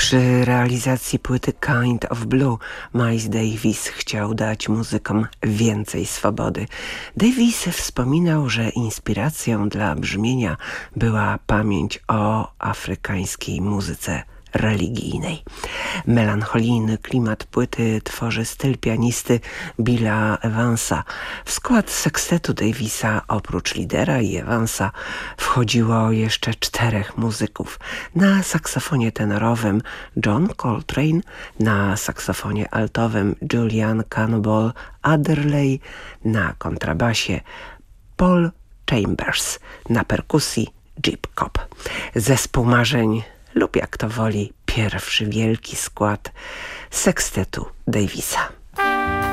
Przy realizacji płyty Kind of Blue Miles Davis chciał dać muzykom więcej swobody. Davis wspominał, że inspiracją dla brzmienia była pamięć o afrykańskiej muzyce religijnej. Melancholijny klimat płyty tworzy styl pianisty Billa Evansa. W skład sekstetu Davisa oprócz lidera i Evansa wchodziło jeszcze 4 muzyków. Na saksofonie tenorowym John Coltrane, na saksofonie altowym Julian Cannonball Adderley, na kontrabasie Paul Chambers, na perkusji Jip Cobb. Zespół marzeń lub jak to woli pierwszy wielki skład sekstetu Davisa.